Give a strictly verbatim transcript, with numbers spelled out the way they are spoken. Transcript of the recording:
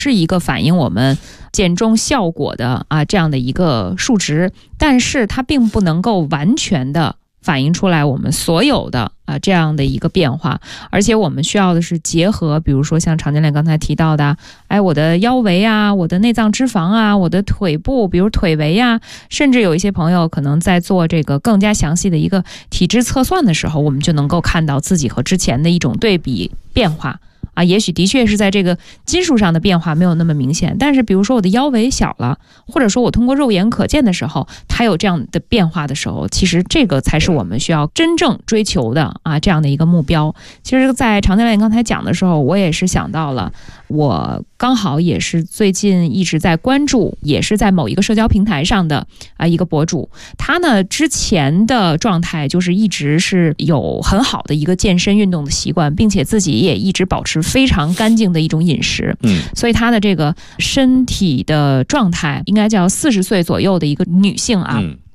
是一个反映我们减重效果的啊这样的一个数值，但是它并不能够完全的反映出来我们所有的啊这样的一个变化，而且我们需要的是结合，比如说像常教练刚才提到的，哎，我的腰围啊，我的内脏脂肪啊，我的腿部，比如腿围啊，甚至有一些朋友可能在做这个更加详细的一个体质测算的时候，我们就能够看到自己和之前的一种对比变化。啊，也许的确是在这个金属上的变化没有那么明显，但是比如说我的腰围小了，或者说我通过肉眼可见的时候，它有这样的变化的时候，其实这个才是我们需要真正追求的啊这样的一个目标。其实在常教练刚才讲的时候，我也是想到了，我刚好也是最近一直在关注，也是在某一个社交平台上的啊一个博主，他呢之前的状态就是一直是有很好的一个健身运动的习惯，并且自己也一直保持非常干净的一种饮食，嗯，所以她的这个身体的状态应该叫四十岁左右的一个女性啊，嗯